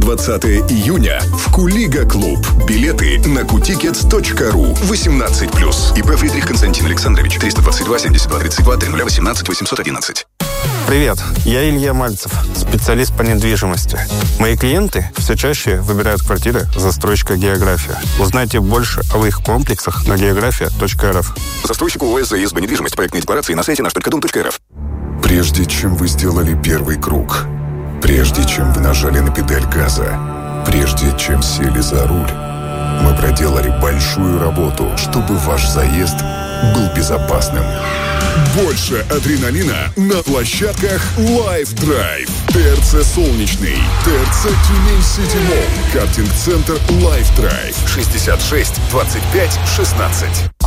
20 июня в Кулига-клуб. Билеты на kutickets.ru. 18+. ИП Фридрих Константин Александрович. 322 72 32 3018 811. Привет, я Илья Мальцев, специалист по недвижимости. Мои клиенты все чаще выбирают квартиры застройщика «География». Узнайте больше о их комплексах на geografia.rf. Застройщику ОСЗ ИСБ недвижимость. Проектные декларации на сайте наш.дом.рф. Прежде чем вы сделали первый круг, прежде чем вы нажали на педаль газа, прежде чем сели за руль, мы проделали большую работу, чтобы ваш заезд был безопасным. Больше адреналина на площадках Live Drive. ТРЦ «Солнечный», ТРЦ «Тюмень-Сити Молл», картинг-центр Live Drive. 66 25 16.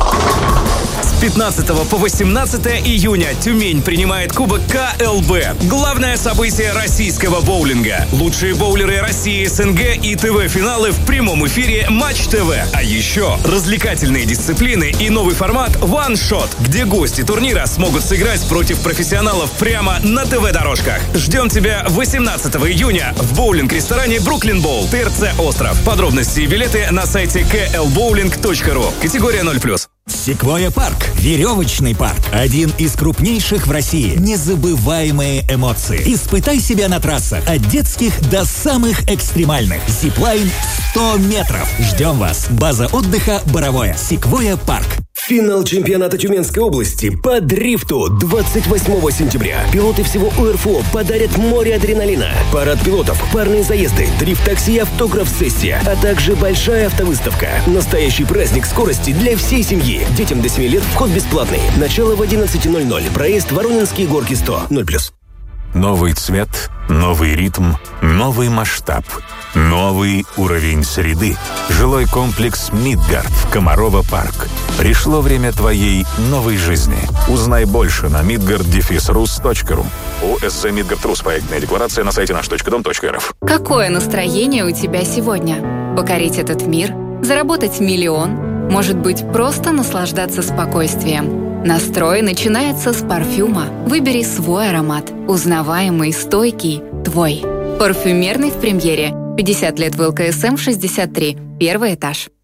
С 15 по 18 июня Тюмень принимает Кубок КЛБ. Главное событие российского боулинга. Лучшие боулеры России, СНГ и ТВ-финалы в прямом эфире Матч ТВ. А еще развлекательные дисциплины и новый формат One Shot, где гости турнира смогут сыграть против профессионалов прямо на ТВ-дорожках. Ждем тебя 18 июня в боулинг-ресторане Бруклин Боул, ТРЦ «Остров». Подробности и билеты на сайте klbowling.ru. Категория 0+. Секвойя парк. Веревочный парк. Один из крупнейших в России. Незабываемые эмоции. Испытай себя на трассах. От детских до самых экстремальных. Зиплайн 100 метров. Ждем вас. База отдыха Боровое. Секвойя парк. Финал чемпионата Тюменской области по дрифту 28 сентября. Пилоты всего УРФО подарят море адреналина. Парад пилотов, парные заезды, дрифт-такси и автограф-сессия, а также большая автовыставка. Настоящий праздник скорости для всей семьи. Детям до 7 лет вход бесплатный. Начало в 11:00. Проезд Воронинские горки 100. 0+. Новый цвет, новый ритм, новый масштаб, новый уровень среды. Жилой комплекс «Мидгард» в Комарова парк. Пришло время твоей новой жизни. Узнай больше на midgard-rus.ru. ОСЗ «Мидгард Рус». Проектная декларация на сайте наш.дом.рф. Какое настроение у тебя сегодня? Покорить этот мир? Заработать миллион? Может быть, просто наслаждаться спокойствием? Настрой начинается с парфюма. Выбери свой аромат. Узнаваемый, стойкий, твой. Парфюмерный в премьере. 50 лет в ЛКСМ 63. Первый этаж.